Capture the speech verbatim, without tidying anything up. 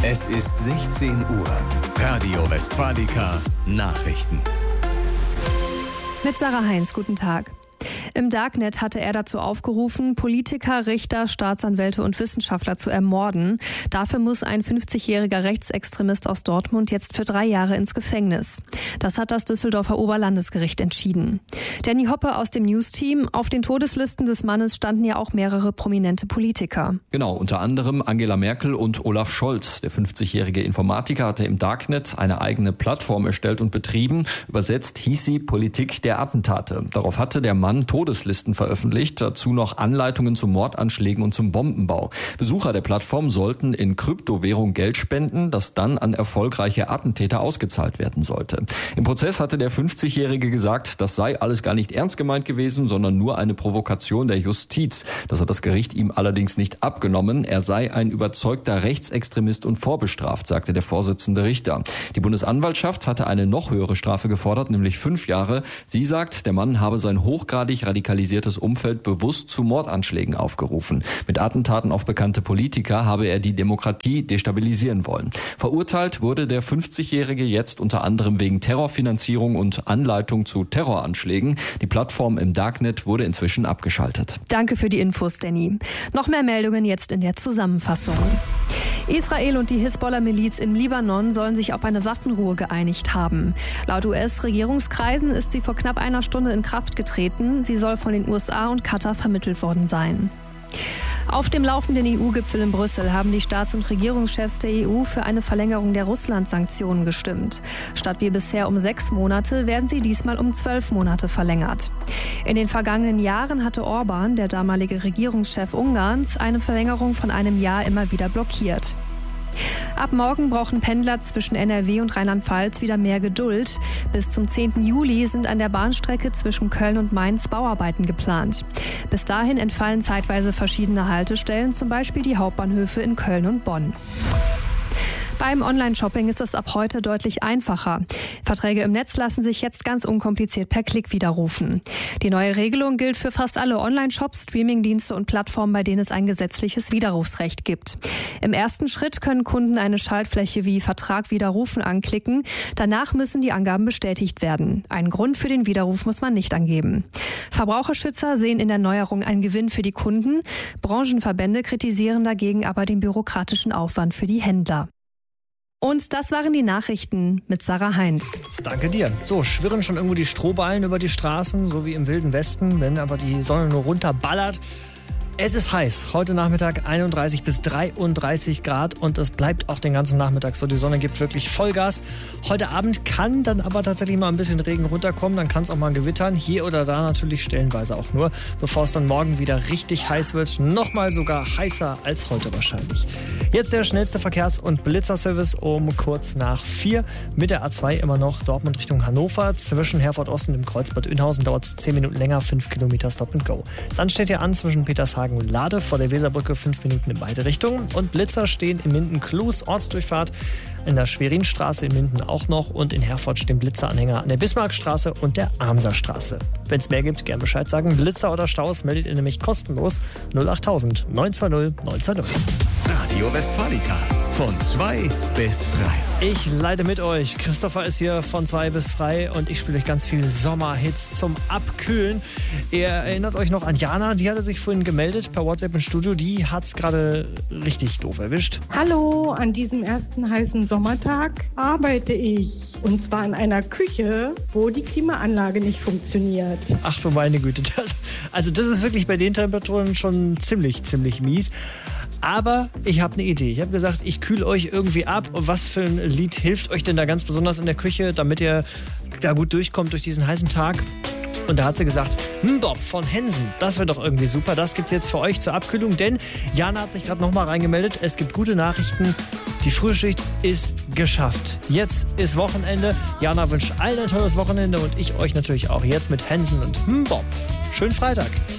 Es ist sechzehn Uhr. Radio Westfalica Nachrichten. Mit Sarah Heinz, guten Tag. Im Darknet hatte er dazu aufgerufen, Politiker, Richter, Staatsanwälte und Wissenschaftler zu ermorden. Dafür muss ein fünfzigjähriger Rechtsextremist aus Dortmund jetzt für drei Jahre ins Gefängnis. Das hat das Düsseldorfer Oberlandesgericht entschieden. Danny Hoppe aus dem News-Team. Auf den Todeslisten des Mannes standen ja auch mehrere prominente Politiker. Genau, unter anderem Angela Merkel und Olaf Scholz. Der fünfzigjährige Informatiker hatte im Darknet eine eigene Plattform erstellt und betrieben. Übersetzt hieß sie Politik der Attentate. Darauf hatte der Mann Todeslisten veröffentlicht, dazu noch Anleitungen zu Mordanschlägen und zum Bombenbau. Besucher der Plattform sollten in Kryptowährung Geld spenden, das dann an erfolgreiche Attentäter ausgezahlt werden sollte. Im Prozess hatte der fünfzigjährige gesagt, das sei alles gar nicht ernst gemeint gewesen, sondern nur eine Provokation der Justiz. Das hat das Gericht ihm allerdings nicht abgenommen. Er sei ein überzeugter Rechtsextremist und vorbestraft, sagte der Vorsitzende Richter. Die Bundesanwaltschaft hatte eine noch höhere Strafe gefordert, nämlich fünf Jahre. Sie sagt, der Mann habe sein hochgradig radikalisiertes Umfeld bewusst zu Mordanschlägen aufgerufen. Mit Attentaten auf bekannte Politiker habe er die Demokratie destabilisieren wollen. Verurteilt wurde der fünfzigjährige jetzt unter anderem wegen Terrorfinanzierung und Anleitung zu Terroranschlägen. Die Plattform im Darknet wurde inzwischen abgeschaltet. Danke für die Infos, Danny. Noch mehr Meldungen jetzt in der Zusammenfassung. Israel und die Hisbollah-Miliz im Libanon sollen sich auf eine Waffenruhe geeinigt haben. Laut U S-Regierungskreisen ist sie vor knapp einer Stunde in Kraft getreten. Sie soll von den U S A und Katar vermittelt worden sein. Auf dem laufenden E U-Gipfel in Brüssel haben die Staats- und Regierungschefs der E U für eine Verlängerung der Russland-Sanktionen gestimmt. Statt wie bisher um sechs Monate werden sie diesmal um zwölf Monate verlängert. In den vergangenen Jahren hatte Orban, der damalige Regierungschef Ungarns, eine Verlängerung von einem Jahr immer wieder blockiert. Ab morgen brauchen Pendler zwischen N R W und Rheinland-Pfalz wieder mehr Geduld. Bis zum zehnten Juli sind an der Bahnstrecke zwischen Köln und Mainz Bauarbeiten geplant. Bis dahin entfallen zeitweise verschiedene Haltestellen, zum Beispiel die Hauptbahnhöfe in Köln und Bonn. Beim Online-Shopping ist es ab heute deutlich einfacher. Verträge im Netz lassen sich jetzt ganz unkompliziert per Klick widerrufen. Die neue Regelung gilt für fast alle Online-Shops, Streamingdienste und Plattformen, bei denen es ein gesetzliches Widerrufsrecht gibt. Im ersten Schritt können Kunden eine Schaltfläche wie Vertrag widerrufen anklicken. Danach müssen die Angaben bestätigt werden. Einen Grund für den Widerruf muss man nicht angeben. Verbraucherschützer sehen in der Neuerung einen Gewinn für die Kunden. Branchenverbände kritisieren dagegen aber den bürokratischen Aufwand für die Händler. Und das waren die Nachrichten mit Sarah Heinz. Danke dir. So, schwirren schon irgendwo die Strohballen über die Straßen, so wie im Wilden Westen, wenn aber die Sonne nur runterballert. Es ist heiß. Heute Nachmittag einunddreißig bis dreiunddreißig Grad und es bleibt auch den ganzen Nachmittag so. Die Sonne gibt wirklich Vollgas. Heute Abend kann dann aber tatsächlich mal ein bisschen Regen runterkommen. Dann kann es auch mal gewittern. Hier oder da natürlich stellenweise auch nur. Bevor es dann morgen wieder richtig heiß wird. Nochmal sogar heißer als heute wahrscheinlich. Jetzt der schnellste Verkehrs- und Blitzerservice um kurz nach vier. Mit der A zwei immer noch Dortmund Richtung Hannover. Zwischen Herford Ost und dem Kreuzbad Innhausen dauert es zehn Minuten länger. fünf Kilometer Stop and Go. Dann steht hier an zwischen Petershagen und Lade vor der Weserbrücke fünf Minuten in beide Richtungen. Und Blitzer stehen in Minden-Klus, Ortsdurchfahrt, in der Schwerinstraße in Minden auch noch und in Herford stehen Blitzeranhänger an der Bismarckstraße und der Amserstraße. Wenn es mehr gibt, gern Bescheid sagen. Blitzer oder Staus meldet ihr nämlich kostenlos null achttausend neun zwei null neun zwei null. Radio Westfalica von zwei bis frei. Ich leide mit euch. Christopher ist hier von zwei bis frei und ich spiele euch ganz viele Sommerhits zum Abkühlen. Ihr erinnert euch noch an Jana, die hatte sich vorhin gemeldet per WhatsApp im Studio. Die hat es gerade richtig doof erwischt. Hallo, an diesem ersten heißen Sommertag arbeite ich. Und zwar in einer Küche, wo die Klimaanlage nicht funktioniert. Ach du meine Güte. Das, also das ist wirklich bei den Temperaturen schon ziemlich, ziemlich mies. Aber ich habe eine Idee. Ich habe gesagt, ich kühle euch irgendwie ab. Und was für ein Lied hilft euch denn da ganz besonders in der Küche, damit ihr da gut durchkommt durch diesen heißen Tag? Und da hat sie gesagt, Mbop von Hensen, das wäre doch irgendwie super. Das gibt's jetzt für euch zur Abkühlung, denn Jana hat sich gerade nochmal reingemeldet. Es gibt gute Nachrichten. Die Frühschicht ist geschafft. Jetzt ist Wochenende. Jana wünscht allen ein tolles Wochenende und ich euch natürlich auch jetzt mit Hensen und Mbop. Schönen Freitag.